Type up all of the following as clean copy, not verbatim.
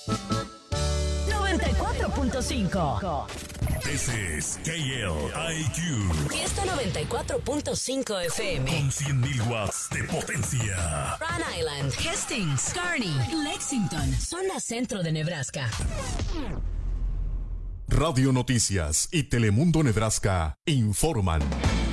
94.5. This is KLIQ. Fiesta 94.5 FM. Con 100.000 watts de potencia. Rhode Island, Hastings, Kearney, Lexington, zona centro de Nebraska. Radio Noticias y Telemundo Nebraska informan.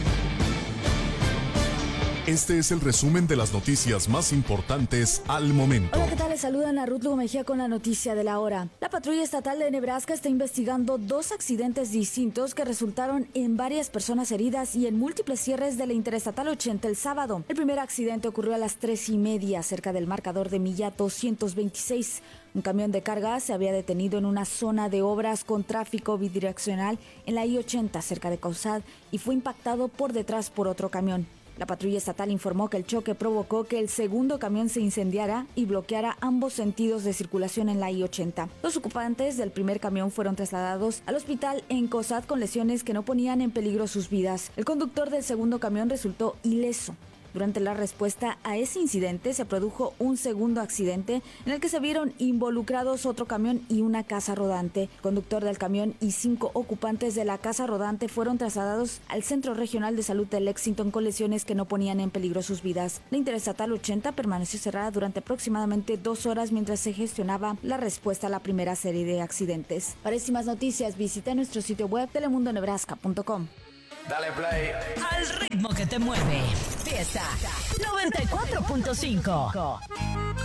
Este es el resumen de las noticias más importantes al momento. Hola, ¿qué tal? Les saludan a Ruth Lugo Mejía con la noticia de la hora. La Patrulla Estatal de Nebraska está investigando 2 accidentes distintos que resultaron en varias personas heridas y en múltiples cierres de la Interestatal 80 el sábado. El primer accidente ocurrió a las 3:30 cerca del marcador de milla 226. Un camión de carga se había detenido en una zona de obras con tráfico bidireccional en la I-80 cerca de Causad y fue impactado por detrás por otro camión. La patrulla estatal informó que el choque provocó que el segundo camión se incendiara y bloqueara ambos sentidos de circulación en la I-80. Los ocupantes del primer camión fueron trasladados al hospital en Cosad con lesiones que no ponían en peligro sus vidas. El conductor del segundo camión resultó ileso. Durante la respuesta a ese incidente se produjo un segundo accidente en el que se vieron involucrados otro camión y una casa rodante. El conductor del camión y 5 ocupantes de la casa rodante fueron trasladados al Centro Regional de Salud de Lexington con lesiones que no ponían en peligro sus vidas. La Interestatal 80 permaneció cerrada durante aproximadamente 2 horas mientras se gestionaba la respuesta a la primera serie de accidentes. Para más noticias visita nuestro sitio web telemundonebraska.com. Dale play al ritmo que te mueve. Fiesta 94.5.